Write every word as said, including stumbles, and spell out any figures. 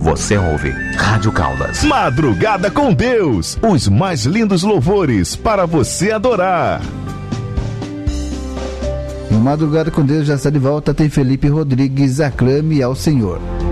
Você ouve Rádio Caldas. Madrugada com Deus, os mais lindos louvores para você adorar. Madrugada com Deus já está de volta, tem Felipe Rodrigues, aclame ao Senhor.